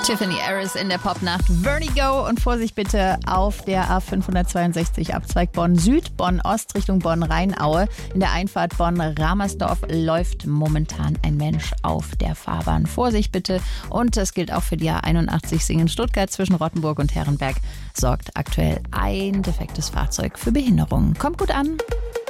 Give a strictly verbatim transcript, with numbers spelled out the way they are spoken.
Tiffany Harris in der Popnacht Vertigo und Vorsicht bitte auf der A fünfhundertzweiundsechzig Abzweig Bonn Süd, Bonn Ost Richtung Bonn Rheinaue. In der Einfahrt Bonn-Ramersdorf läuft momentan ein Mensch auf der Fahrbahn. Vorsicht bitte, und das gilt auch für die A einundachtzig Singen-Stuttgart zwischen Rottenburg und Herrenberg. Sorgt aktuell ein defektes Fahrzeug für Behinderungen. Kommt gut an.